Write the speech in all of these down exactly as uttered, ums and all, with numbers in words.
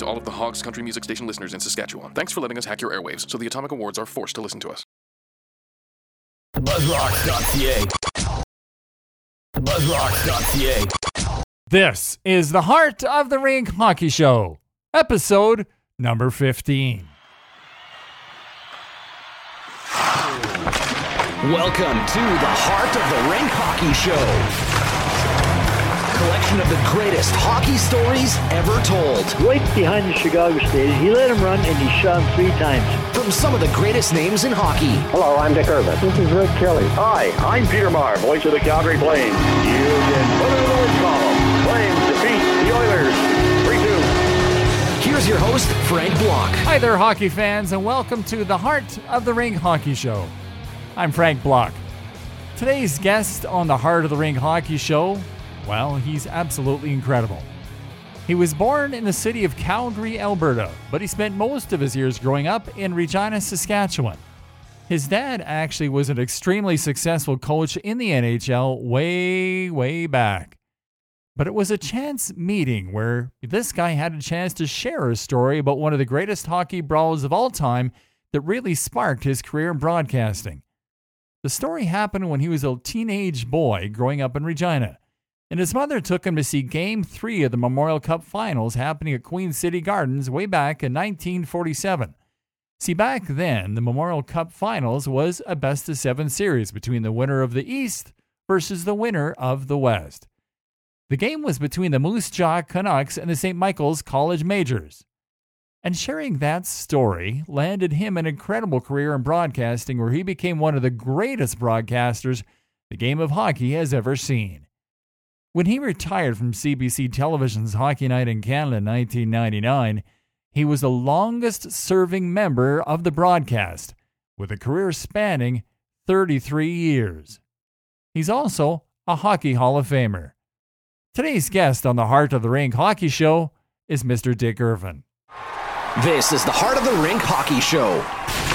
to all of the Hogs Country Music Station listeners in Saskatchewan. Thanks for letting us hack your airwaves so the Atomic Awards are forced to listen to us. buzzrocks dot c a buzzrocks dot c a This is the Heart of the Rink Hockey Show, episode number fifteen. Welcome to the Heart of the Rink Hockey Show. Collection of the greatest hockey stories ever told. Right behind the Chicago stage, he let him run and he shot him three times. From some of the greatest names in hockey. Hello, I'm Dick Irvin. This is Rick Kelly. Hi, I'm Peter Maher, voice of the Calgary Flames. You can put it in the win column. Flames defeat the Oilers three two. Here's your host, Frank Block. Hi there, hockey fans, and welcome to the Heart of the Rink Hockey Show. I'm Frank Block. Today's guest on the Heart of the Rink Hockey Show, well, he's absolutely incredible. He was born in the city of Calgary, Alberta, but he spent most of his years growing up in Regina, Saskatchewan. His dad actually was an extremely successful coach in the N H L way, way back. But it was a chance meeting where this guy had a chance to share a story about one of the greatest hockey brawls of all time that really sparked his career in broadcasting. The story happened when he was a teenage boy growing up in Regina, and his mother took him to see Game three of the Memorial Cup Finals happening at Queen City Gardens way back in nineteen forty-seven. See, back then, the Memorial Cup Finals was a best-of-seven series between the winner of the East versus the winner of the West. The game was between the Moose Jaw Canucks and the Saint Michael's College Majors. And sharing that story landed him an incredible career in broadcasting where he became one of the greatest broadcasters the game of hockey has ever seen. When he retired from C B C Television's Hockey Night in Canada in nineteen ninety-nine, he was the longest-serving member of the broadcast, with a career spanning thirty-three years. He's also a Hockey Hall of Famer. Today's guest on the Heart of the Rink Hockey Show is Mister Dick Irvin. This is the Heart of the Rink Hockey Show.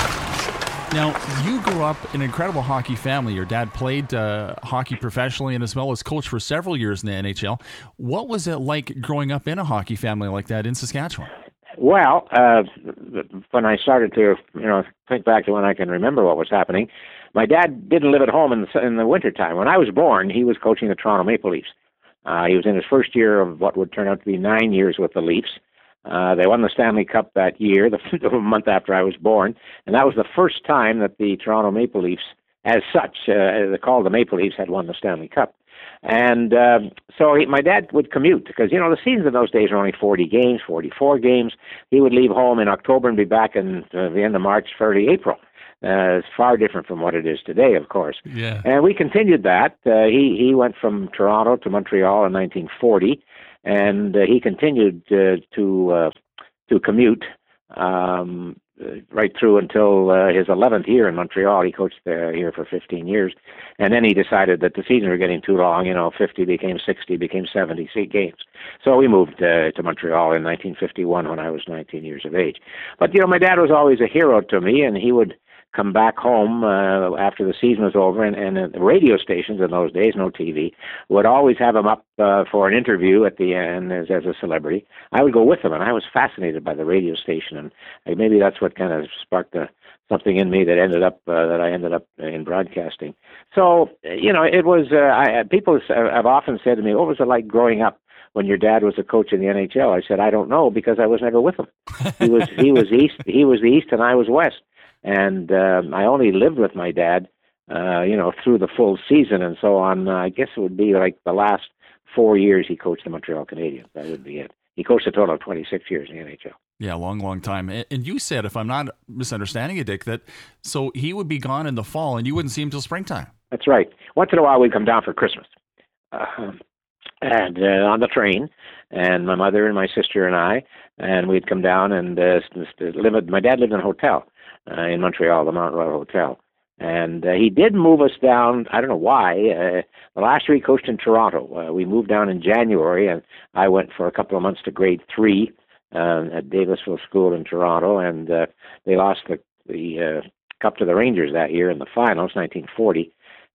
Now, you grew up in an incredible hockey family. Your dad played uh, hockey professionally and as well as coached for several years in the N H L. What was it like growing up in a hockey family like that in Saskatchewan? Well, uh, when I started to, you know, think back to when I can remember what was happening, my dad didn't live at home in the, in the wintertime. When I was born, he was coaching the Toronto Maple Leafs. Uh, he was in his first year of what would turn out to be nine years with the Leafs. Uh, they won the Stanley Cup that year, the, the month after I was born, and that was the first time that the Toronto Maple Leafs, as such, uh, called the Maple Leafs, had won the Stanley Cup. And uh, so he, my dad would commute because, you know, the seasons in those days were only forty games, forty-four games. He would leave home in October and be back in uh, the end of March, early April. Uh, it's far different from what it is today, of course. Yeah. And we continued that. Uh, he, he went from Toronto to Montreal in nineteen forty. And uh, he continued uh, to uh, to commute um, right through until uh, his eleventh year in Montreal. He coached there here for fifteen years, and then he decided that the seasons were getting too long. You know, fifty became sixty, became seventy games. So we moved uh, to Montreal in nineteen fifty-one when I was nineteen years of age. But you know, my dad was always a hero to me, and he would come back home uh, after the season was over, and, and uh, the radio stations in those days, no T V, would always have him up uh, for an interview at the end as, as a celebrity. I would go with him, and I was fascinated by the radio station, and uh, maybe that's what kind of sparked uh, something in me that ended up uh, that I ended up in broadcasting. So you know, it was. Uh, I, people have often said to me, "What was it like growing up when your dad was a coach in the N H L?" I said, "I don't know because I was never with him. He was he was east, he was the east, and I was west." And um, I only lived with my dad, uh, you know, through the full season and so on. Uh, I guess it would be like the last four years he coached the Montreal Canadiens. That would be it. He coached a total of twenty-six years in the N H L. Yeah, long, long time. And you said, if I'm not misunderstanding it, Dick, that so he would be gone in the fall and you wouldn't see him till springtime. That's right. Once in a while we'd come down for Christmas. Uh, and uh, on the train, and my mother and my sister and I, and we'd come down and uh, live. My dad lived in a hotel. Uh, in Montreal, the Mount Royal Hotel. And uh, he did move us down, I don't know why. Uh, the last year he coached in Toronto. Uh, we moved down in January, and I went for a couple of months to grade three uh, at Davisville School in Toronto, and uh, they lost the, the uh, Cup to the Rangers that year in the finals, nineteen forty.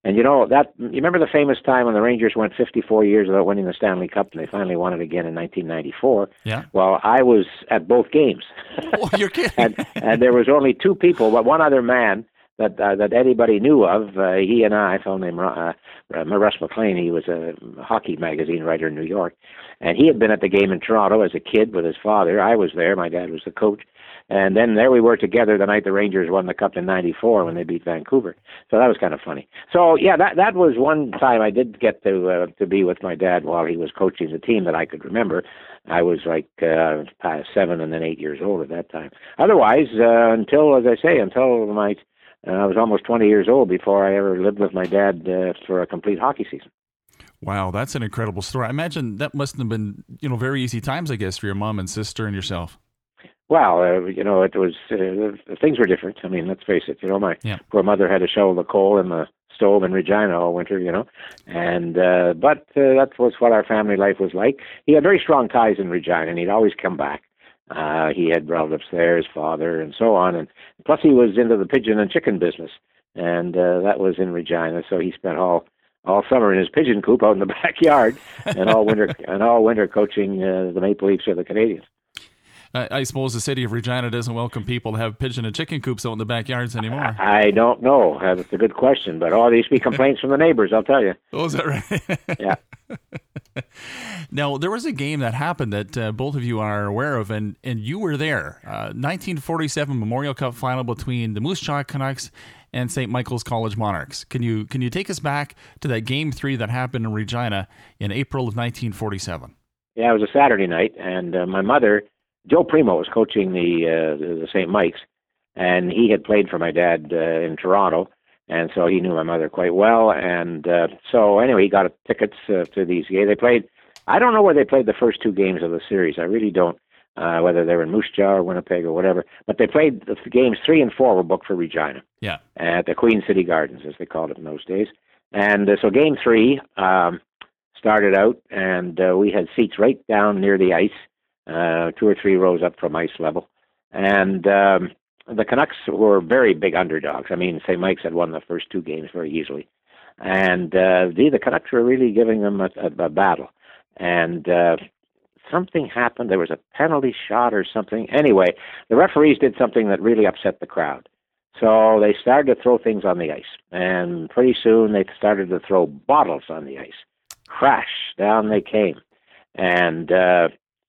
And you know that you remember the famous time when the Rangers went fifty-four years without winning the Stanley Cup, and they finally won it again in nineteen ninety-four. Yeah. Well, I was at both games. Oh, you're kidding. and, and there was only two people, but one other man that uh, that anybody knew of. Uh, he and I, a fellow named uh, Russ McLean. He was a hockey magazine writer in New York, and he had been at the game in Toronto as a kid with his father. I was there. My dad was the coach. And then there we were together the night the Rangers won the Cup in ninety-four when they beat Vancouver. So that was kind of funny. So, yeah, that that was one time I did get to uh, to be with my dad while he was coaching the team that I could remember. I was like uh, seven and then eight years old at that time. Otherwise, uh, until, as I say, until my uh, I was almost twenty years old before I ever lived with my dad uh, for a complete hockey season. Wow, that's an incredible story. I imagine that must have been, you know, very easy times, I guess, for your mom and sister and yourself. Well, uh, you know, it was uh, things were different. I mean, let's face it. You know, my yeah. poor mother had to shovel the coal in the stove in Regina all winter. You know, and uh, but uh, that was what our family life was like. He had very strong ties in Regina, and he'd always come back. Uh, he had relatives there, his father, and so on. And plus, he was into the pigeon and chicken business, and uh, that was in Regina. So he spent all all summer in his pigeon coop out in the backyard, and all winter and all winter coaching uh, the Maple Leafs or the Canadiens. I suppose the city of Regina doesn't welcome people to have pigeon and chicken coops out in the backyards anymore. I don't know. That's a good question. But oh, there used to be complaints from the neighbors, I'll tell you. Oh, is that right? Yeah. Now, there was a game that happened that uh, both of you are aware of, and, and you were there. Uh, nineteen forty-seven Memorial Cup final between the Moose Jaw Canucks and Saint Michael's College Monarchs. Can you can you take us back to that game three that happened in Regina in April of nineteen forty-seven? Yeah, it was a Saturday night, and uh, my mother... Joe Primo was coaching the uh, the Saint Mike's, and he had played for my dad uh, in Toronto, and so he knew my mother quite well. And uh, so anyway, he got tickets uh, to these games. They played. I don't know where they played the first two games of the series. I really don't. Uh, whether they were in Moose Jaw or Winnipeg or whatever, but they played the games three and four were booked for Regina. Yeah. At the Queen City Gardens, as they called it in those days. And uh, so game three um, started out, and uh, we had seats right down near the ice. Uh, two or three rows up from ice level. And um, the Canucks were very big underdogs. I mean, Saint Mike's had won the first two games very easily. And uh, the, the Canucks were really giving them a, a, a battle. And uh, something happened. There was a penalty shot or something. Anyway, the referees did something that really upset the crowd. So they started to throw things on the ice. And pretty soon they started to throw bottles on the ice. Crash, down they came. And... Uh,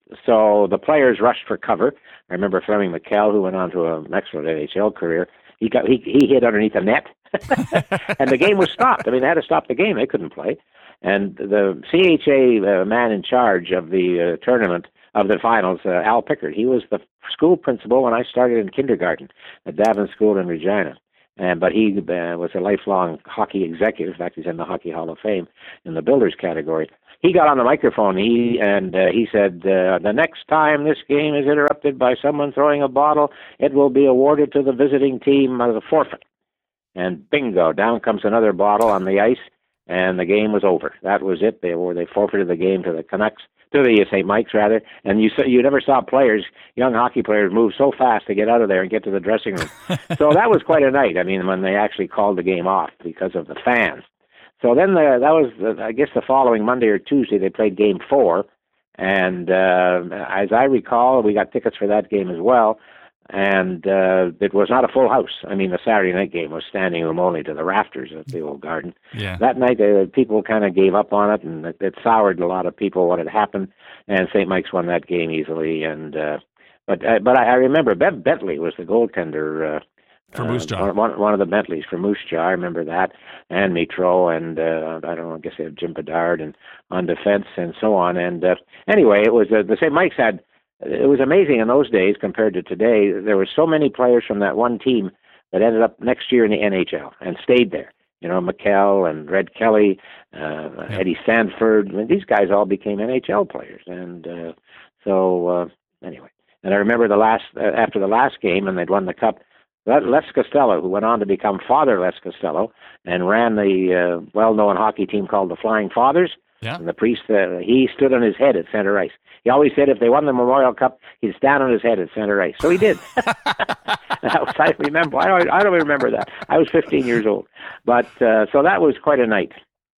So the players rushed for cover. I remember Fleming McKell, who went on to an excellent N H L career. He got he he hit underneath a net, and the game was stopped. I mean, they had to stop the game; they couldn't play. And the C H A uh, man in charge of the uh, tournament of the finals, uh, Al Pickard, he was the school principal when I started in kindergarten at Davin School in Regina. And but he uh, was a lifelong hockey executive. In fact, he's in the Hockey Hall of Fame in the builders category. He got on the microphone he and uh, he said, uh, the next time this game is interrupted by someone throwing a bottle, it will be awarded to the visiting team as a forfeit. And bingo, down comes another bottle on the ice, and the game was over. That was it. They were they forfeited the game to the Canucks, to the Saint Mike's rather. And you you never saw players, young hockey players, move so fast to get out of there and get to the dressing room. So that was quite a night. I mean, when they actually called the game off because of the fans. So then the, that was, the, I guess, the following Monday or Tuesday, they played game four. And uh, as I recall, we got tickets for that game as well. And uh, it was not a full house. I mean, the Saturday night game was standing room only to the rafters at the old Garden. Yeah. That night, uh, people kind of gave up on it, and it, it soured a lot of people what had happened. And Saint Mike's won that game easily. And uh, but uh, but I, I remember Bev Bentley was the goaltender. Uh, For Moose Jaw. Uh, one, one of the Bentleys for Moose Jaw, I remember that, and Mitro, and uh, I don't know, I guess they have Jim Bedard and on defense and so on. And uh, anyway, it was uh, the Saint Mike's had. It was amazing in those days compared to today. There were so many players from that one team that ended up next year in the N H L and stayed there. You know, McKell and Red Kelly, uh, yeah. Eddie Sanford. I mean, these guys all became N H L players. And uh, so uh, anyway, and I remember the last uh, after the last game, and they'd won the cup. Les Costello, who went on to become Father Les Costello and ran the uh, well-known hockey team called the Flying Fathers, Yeah. And the priest, uh, he stood on his head at center ice. He always said if they won the Memorial Cup, he'd stand on his head at center ice. So he did. That was, I remember. I don't, I don't remember that. I was fifteen years old. But uh, so that was quite a night.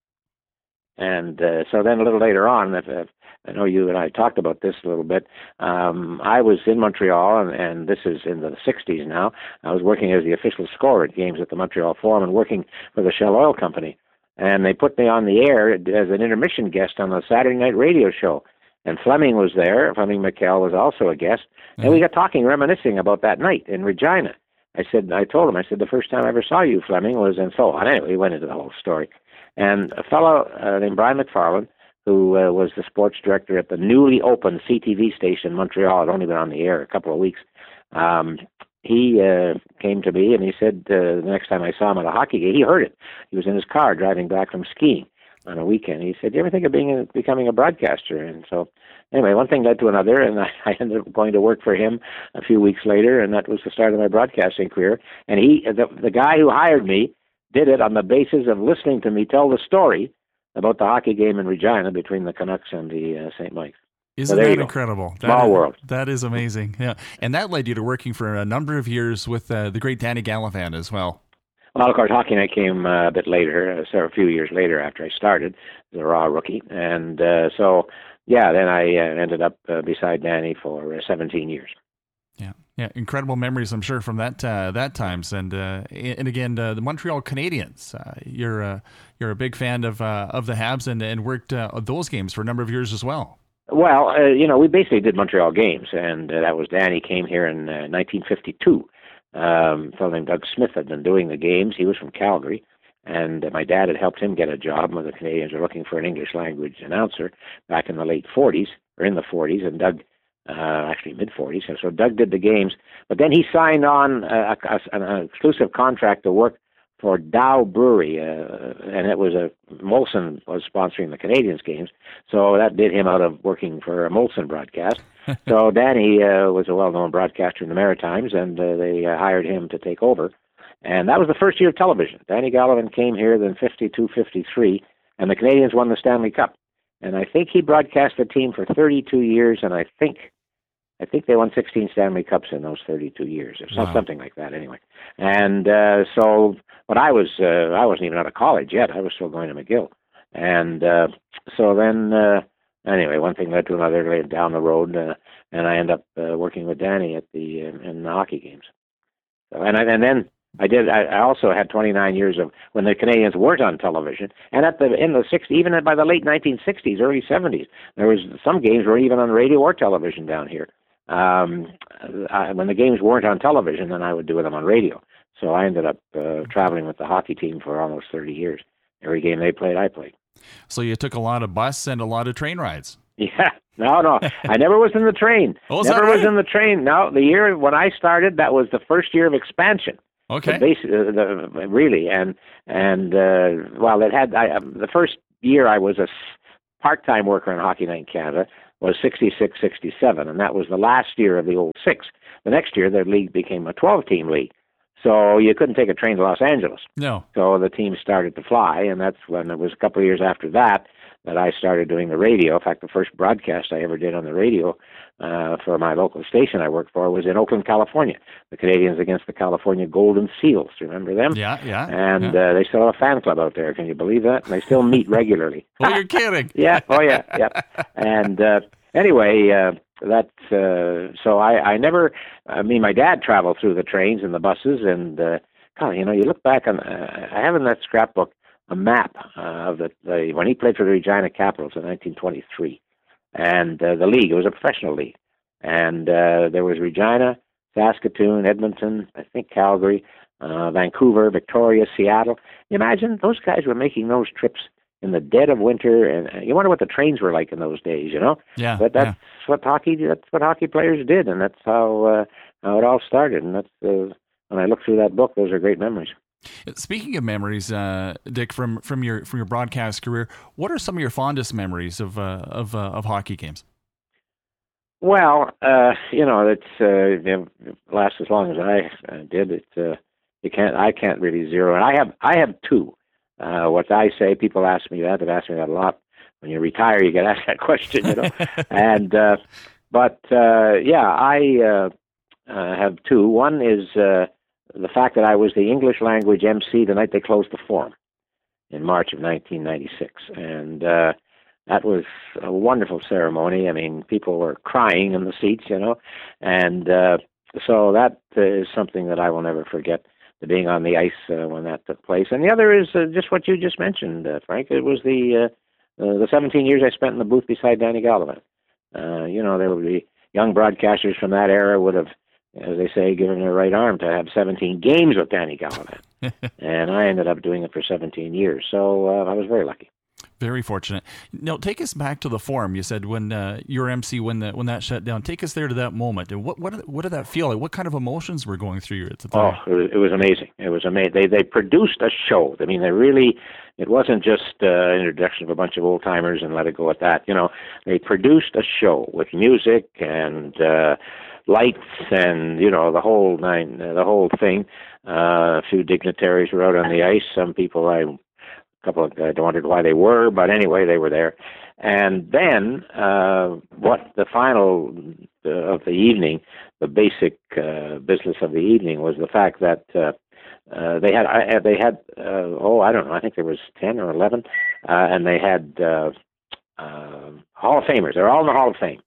And uh, so then a little later on, if, if, I know you and I talked about this a little bit. Um, I was in Montreal, and, and this is in the sixties now. I was working as the official scorer at games at the Montreal Forum and working for the Shell Oil Company. And they put me on the air as an intermission guest on a Saturday night radio show. And Fleming was there. Fleming McKell was also a guest. Mm-hmm. And we got talking, reminiscing about that night in Regina. I said, I told him, I said, the first time I ever saw you, Fleming, was and so on. Anyway, we went into the whole story. And a fellow uh, named Brian McFarland, who uh, was the sports director at the newly opened C T V station in Montreal, had only been on the air a couple of weeks, um, he uh, came to me and he said uh, the next time I saw him at a hockey game, he heard it. He was in his car driving back from skiing on a weekend. He said, do you ever think of being a, becoming a broadcaster? And so anyway, one thing led to another, and I, I ended up going to work for him a few weeks later, and that was the start of my broadcasting career. And he, the, the guy who hired me, did it on the basis of listening to me tell the story about the hockey game in Regina between the Canucks and the uh, Saint Mikes. Isn't so that incredible? That Small is, world. That is amazing. Yeah, and that led you to working for a number of years with uh, the great Danny Gallivan as well. Well, of course, Hockey Night came uh, a bit later, uh, so a few years later after I started as a raw rookie. And uh, so, yeah, then I uh, ended up uh, beside Danny for uh, seventeen years. Yeah, yeah, incredible memories, I'm sure, from that uh, that times. And uh, and again, uh, the Montreal Canadiens. Uh, you're uh, you're a big fan of uh, of the Habs and and worked uh, those games for a number of years as well. Well, uh, you know, we basically did Montreal games, and uh, that was Danny came here in uh, nineteen fifty-two. Um, a fellow named Doug Smith had been doing the games. He was from Calgary, and uh, my dad had helped him get a job when the Canadians were looking for an English language announcer back in the late forties, or in the forties, and Doug, uh, actually mid-forties, and so Doug did the games. But then he signed on a, a, an exclusive contract to work for Dow Brewery, uh, and it was a Molson was sponsoring the Canadians games, so that did him out of working for a Molson broadcast. So Danny uh, was a well-known broadcaster in the Maritimes, and uh, they uh, hired him to take over. And that was the first year of television. Danny Gallivan came here in fifty-two fifty-three, and the Canadians won the Stanley Cup. And I think he broadcast the team for thirty-two years, and I think I think they won sixteen Stanley Cups in those thirty-two years, or wow. something like that. Anyway, and uh, so, but I was uh, I wasn't even out of college yet. I was still going to McGill, and uh, so then uh, anyway, one thing led to another down the road, uh, and I ended up uh, working with Danny at the uh, in the hockey games. So, and I, and then I did. I, I also had twenty-nine years of when the Canadians weren't on television, and at the in the sixties, even by the late nineteen sixties, early seventies, there was some games were even on radio or television down here. Um, I, when the games weren't on television, then I would do them on radio. So I ended up uh, traveling with the hockey team for almost thirty years. Every game they played, I played. So you took a lot of bus and a lot of train rides. Yeah, no, no, I never was in the train. Oh, never right? was in the train. No, the year when I started, that was the first year of expansion. Okay. Base, uh, the, really, and and uh, well, it had I, um, the first year I was a part-time worker on Hockey Night in Canada was sixty-six sixty-seven, and that was the last year of the old six. The next year, the league became a twelve-team league, so you couldn't take a train to Los Angeles. No. So the team started to fly, and that's when it was a couple of years after that that I started doing the radio. In fact, the first broadcast I ever did on the radio uh, for my local station I worked for was in Oakland, California. The Canadians against the California Golden Seals. Do you remember them? Yeah, yeah. And yeah. Uh, they still have a fan club out there. Can you believe that? And they still meet regularly. Oh, you're kidding. Yeah. Oh, yeah. Yeah. And uh, anyway, uh, that's uh, so I, I never. I mean, my dad traveled through the trains and the buses, and uh, God, you know, you look back on. Uh, I have in that scrapbook a map uh, of the, the when he played for the Regina Capitals in nineteen twenty-three, and uh, the league. It was a professional league, and uh, there was Regina, Saskatoon, Edmonton, I think Calgary, uh, Vancouver, Victoria, Seattle. You imagine those guys were making those trips in the dead of winter, and uh, you wonder what the trains were like in those days, you know? Yeah. But that's yeah. what hockey. That's what hockey players did, and that's how uh, how it all started. And that's uh, when I look through that book, those are great memories. Speaking of memories, uh, Dick, from from your from your broadcast career, what are some of your fondest memories of uh, of uh, of hockey games? Well, uh, you know, it's uh, it lasts as long as I uh, did. It uh, you can't. I can't really zero. And I have I have two. Uh, what I say, people ask me that. They've asked me that a lot. when you retire, you get asked that question, you know. and uh, but uh, yeah, I uh, uh, have two. One is uh, the fact that I was the English language M C the night they closed the Forum in March of nineteen ninety-six, and uh, that was a wonderful ceremony. I mean, people were crying in the seats, you know, and uh, so that uh, is something that I will never forget, the being on the ice uh, when that took place. And the other is uh, just what you just mentioned, uh, Frank. It was the uh, uh, the seventeen years I spent in the booth beside Danny Gallivan. Uh, you know, there would be young broadcasters from that era would have, as they say, given their right arm to have seventeen games with Danny Gallivan. And I ended up doing it for seventeen years. So uh, I was very lucky. Very fortunate. Now, take us back to the Forum. You said when uh, your M C when the, when that shut down. Take us there to that moment. And what what what did that feel like? What kind of emotions were going through you at the time? Oh, it was, it was amazing. It was amazing. They they produced a show. I mean, they really. It wasn't just uh, introduction of a bunch of old timers and let it go at that. You know, they produced a show with music and uh, lights and you know the whole nine, uh, the whole thing. Uh, a few dignitaries were out on the ice. Some people I. A couple of I wondered why they were, but anyway, they were there. And then, uh, what the final uh, of the evening, the basic uh, business of the evening was the fact that uh, uh, they had I, they had uh, oh I don't know I think there was ten or eleven, uh, and they had uh, uh, Hall of Famers. They're all in the Hall of Fame,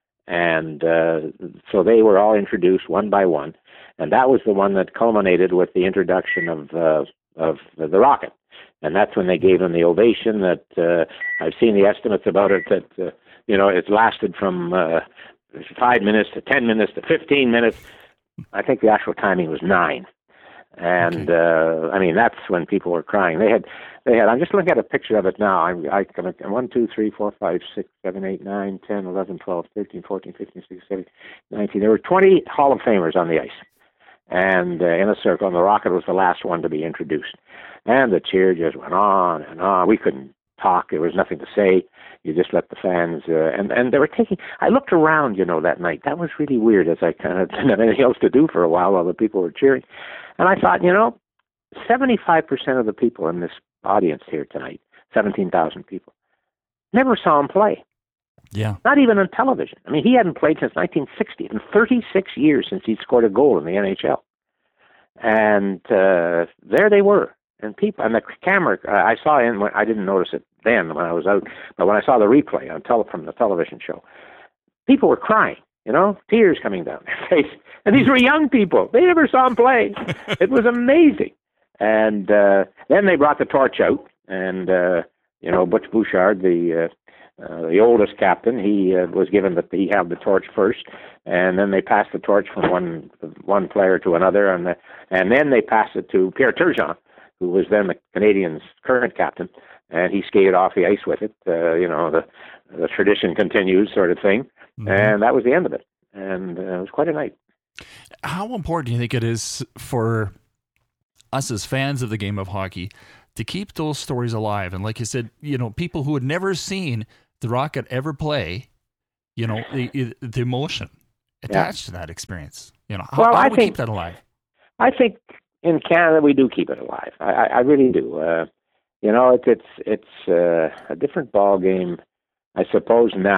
and uh, so they were all introduced one by one, and that was the one that culminated with the introduction of uh, of the, the Rocket. And that's when they gave him the ovation that uh, I've seen the estimates about it that, uh, you know, it lasted from uh, five minutes to ten minutes to fifteen minutes. I think the actual timing was nine. And, okay. uh, I mean, that's when people were crying. They had, they had, I'm just looking at a picture of it now. I, I come one, two, three, four, five, six, seven, eight, nine, ten, eleven, twelve, thirteen, fourteen, fifteen, sixteen, seventeen, nineteen. There were twenty Hall of Famers on the ice. And uh, in a circle, and the Rocket was the last one to be introduced. And the cheer just went on and on. We couldn't talk. There was nothing to say. You just let the fans, uh, and, and they were taking, I looked around, you know, that night. That was really weird as I kind of didn't have anything else to do for a while while the people were cheering. And I thought, you know, seventy-five percent of the people in this audience here tonight, seventeen thousand people, never saw him play. Yeah. Not even on television. I mean, he hadn't played since nineteen sixty, and thirty-six years since he'd scored a goal in the N H L. And uh, there they were. And people, and the camera, uh, I saw in, when, I didn't notice it then when I was out, but when I saw the replay on tele, from the television show, people were crying, you know, tears coming down their face. And these were young people. They never saw him play. It was amazing. And uh, then they brought the torch out, and, uh, you know, Butch Bouchard, the uh, uh, the oldest captain, he uh, was given that he had the torch first, and then they passed the torch from one one player to another, and the, and then they passed it to Pierre Turgeon, who was then the Canadiens' current captain, and he skated off the ice with it. Uh, you know, the the tradition continues, sort of thing, mm-hmm. And that was the end of it. And uh, it was quite a night. How important do you think it is for us as fans of the game of hockey to keep those stories alive? And like you said, you know, people who had never seen the Rocket ever play, you know, the, the emotion attached yeah. to that experience. You know, how, well, how I do we think, keep that alive? I think in Canada we do keep it alive. I, I, I really do. Uh, you know, it's it's it's uh, a different ball game, I suppose now.